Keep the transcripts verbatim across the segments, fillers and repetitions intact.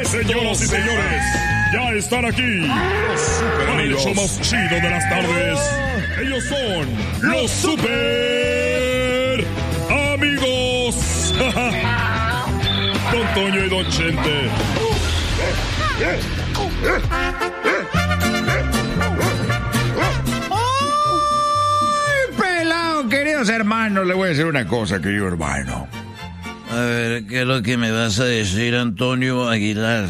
Señoras y señores, ya están aquí. Para el show más chido de las tardes. Ellos son los super amigos. Don Toño y Don Chente. ¡Ay, pelado, queridos hermanos! Le voy a decir una cosa, querido hermano. A ver, ¿qué es lo que me vas a decir, Antonio Aguilar?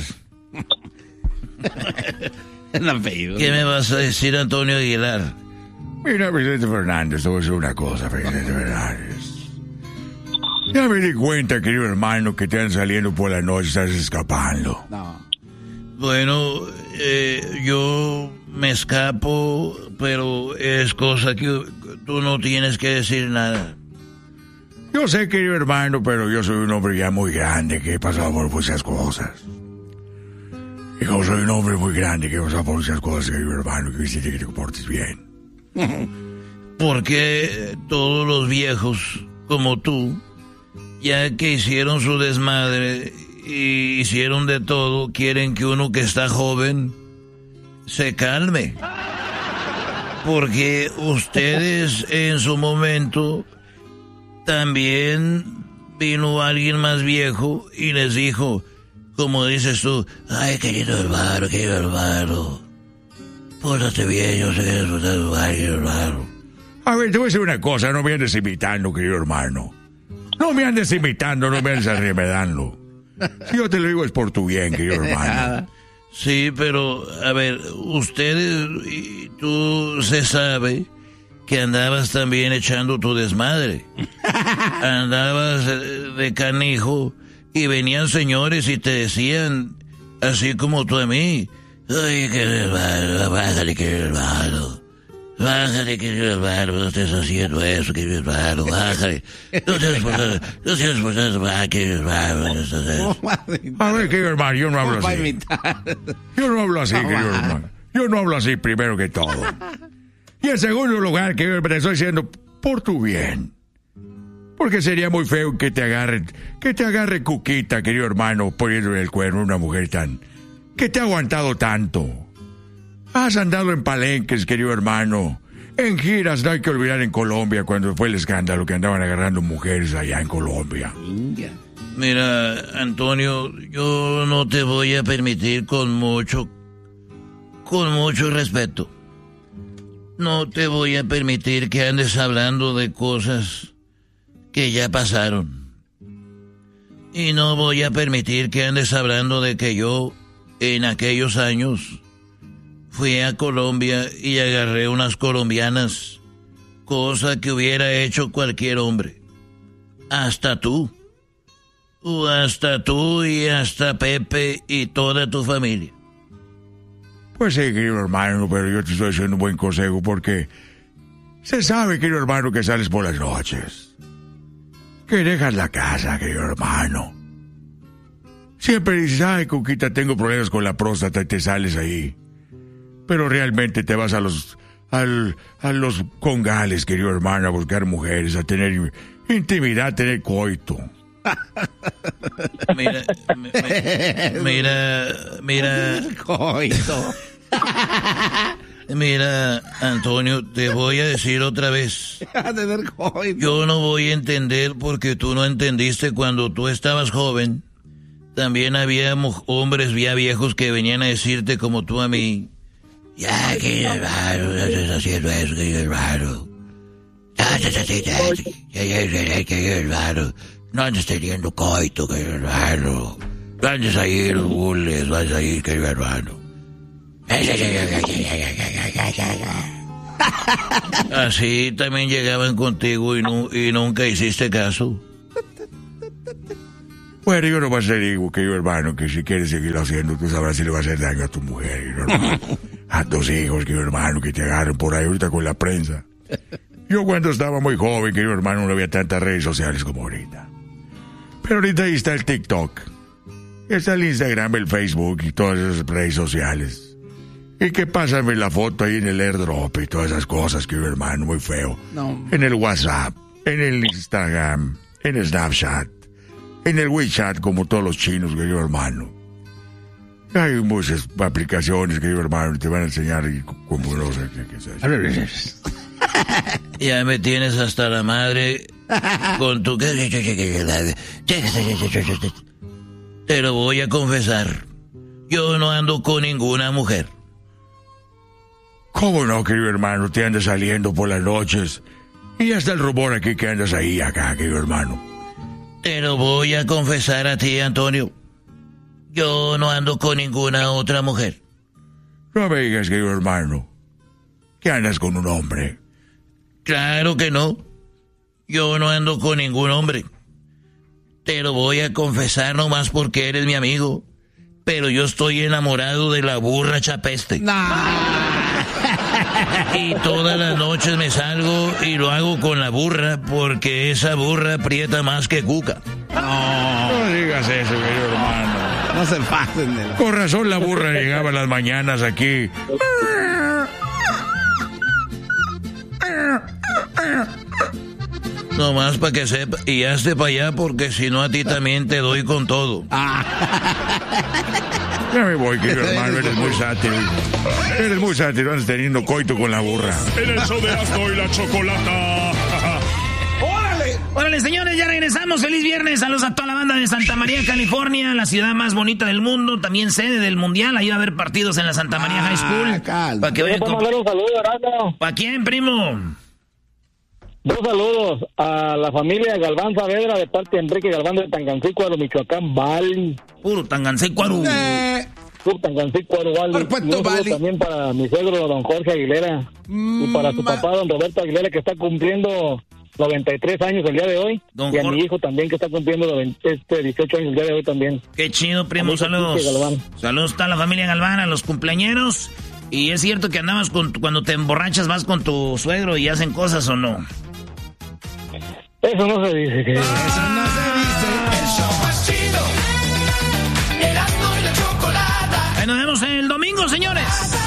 ¿Qué me vas a decir, Antonio Aguilar? Mira, Vicente Fernández, te voy a decir una cosa, Vicente Fernández. Ya me di cuenta, querido hermano, que te están saliendo por la noche, estás escapando. No. Bueno, eh, yo me escapo, pero es cosa que tú no tienes que decir nada. Yo sé, querido hermano, pero yo soy un hombre ya muy grande que he pasado por muchas cosas. Y como soy un hombre muy grande que he pasado por muchas cosas, querido hermano, que quisiera que te comportes bien. ¿Por qué todos los viejos como tú, ya que hicieron su desmadre y hicieron de todo, quieren que uno que está joven se calme? Porque ustedes en su momento también vino alguien más viejo y les dijo, como dices tú, ay, querido hermano, querido hermano, pórtate bien, yo sé que eres un hermano. A ver, te voy a decir una cosa, no me andes imitando, querido hermano. No me andes imitando, no me andes arremedando. Si yo te lo digo es por tu bien, querido hermano. Sí, pero, a ver, ustedes, y tú se sabe que andabas también echando tu desmadre. Andabas de canijo y venían señores y te decían, así como tú a mí, ay, querido hermano, bájale, querido hermano. Bájale, querido hermano, no estés haciendo eso, querido hermano, bájale. No seas esforzado, no seas esforzado, va, querido hermano, no estás eso. A ver, querido hermano, yo no hablo así. Yo no hablo así, querido hermano. Yo no hablo así primero que todo. Y en segundo lugar, que te estoy diciendo por tu bien. Porque sería muy feo que te agarre, que te agarre Cuquita, querido hermano, poniéndole el cuerno a una mujer tan, que te ha aguantado tanto. Has andado en palenques, querido hermano. En giras, no hay que olvidar en Colombia, cuando fue el escándalo que andaban agarrando mujeres allá en Colombia. Mira, Antonio, yo no te voy a permitir con mucho, con mucho respeto. No te voy a permitir que andes hablando de cosas que ya pasaron. Y no voy a permitir que andes hablando de que yo, en aquellos años, fui a Colombia y agarré unas colombianas, cosa que hubiera hecho cualquier hombre. Hasta tú. O hasta tú y hasta Pepe y toda tu familia. Pues sí, querido hermano, pero yo te estoy diciendo un buen consejo porque se sabe, querido hermano, que sales por las noches. Que dejas la casa, querido hermano. Siempre dices, ay, Cuquita, tengo problemas con la próstata y te sales ahí. Pero realmente te vas a los, al, a los congales, querido hermano, a buscar mujeres, a tener intimidad, a tener coito. Mira, mira, mira, coito. Mira, Antonio, te voy a decir otra vez. Yo no voy a entender porque tú no entendiste cuando tú estabas joven. También había hombres ya viejos que venían a decirte como tú a mí. Ya, querido hermano, no estás haciendo eso, querido hermano. Ya, ya, ya, ya, ya, ya, ya, querido hermano. No andes teniendo coito, querido hermano. No andes ahí en los bules, vas a ir, querido hermano. Así también llegaban contigo y, no, y nunca hiciste caso. Bueno, yo nomás te digo, querido hermano, que si quieres seguirlo haciendo, tú sabrás si le va a hacer daño a tu mujer, querido hermano. A tus hijos, querido hermano, que te agarren por ahí ahorita con la prensa. Yo cuando estaba muy joven, querido hermano, no había tantas redes sociales como ahorita. Pero ahorita ahí está el TikTok. Está el Instagram, el Facebook y todas esas redes sociales. Y que pásame la foto ahí en el airdrop y todas esas cosas, querido hermano, muy feo. No. En el WhatsApp, en el Instagram, en el Snapchat, en el WeChat, como todos los chinos, querido hermano. Hay muchas aplicaciones, querido hermano, te van a enseñar y cómo no sé qué es. Ya me tienes hasta la madre con tu... Te lo voy a confesar. Yo no ando con ninguna mujer. ¿Cómo no, querido hermano? Te andas saliendo por las noches. Y hasta el rumor aquí que andas ahí, acá, querido hermano. Te lo voy a confesar a ti, Antonio. Yo no ando con ninguna otra mujer. No me digas, querido hermano, que andas con un hombre. Claro que no. Yo no ando con ningún hombre. Te lo voy a confesar nomás porque eres mi amigo. Pero yo estoy enamorado de la burra Chapeste. No. Y todas las noches me salgo y lo hago con la burra porque esa burra aprieta más que Cuca. No, no digas eso, querido hermano. No se pasen de la... Con razón la burra llegaba en las mañanas aquí. Nomás para que sepa. Y hazte para allá porque si no a ti también te doy con todo. Ya me voy, querido hermano, eres muy sátiro. Eres muy sátiro, andas teniendo coito con la burra. En el show de Erasmo y la Chocolata. ¡Órale! Órale, señores, ya regresamos. Feliz viernes. Saludos a toda la banda de Santa María, California, la ciudad más bonita del mundo, también sede del Mundial. Ahí va a haber partidos en la Santa María Ah, High School. calma. Para que vayan con... un saludo, Erasmo. ¿Para quién, primo? Dos saludos a la familia Galván Saavedra de parte de Enrique Galván de Tangancícuaro, Michoacán, Bali. Puro Tangancícuaro. Eh, Puro Tangancícuaro, Bali. Por Puerto Y un saludo Bali. también para mi suegro, don Jorge Aguilera. Mm, y para su ma- papá, don Roberto Aguilera, que está cumpliendo noventa y tres años el día de hoy. Don y a Jor- mi hijo también, que está cumpliendo noventa, este, dieciocho años el día de hoy también. Qué chido, primo. Amigo Saludos. Quique Galván. Saludos a la familia Galván, a los cumpleañeros. ¿Y es cierto que andabas con cuando te emborrachas vas con tu suegro y hacen cosas o no? Eso no se dice. Que... Eso no se dice. El show más chido. Erasmo y la Chocolata. Ahí nos vemos el domingo, señores.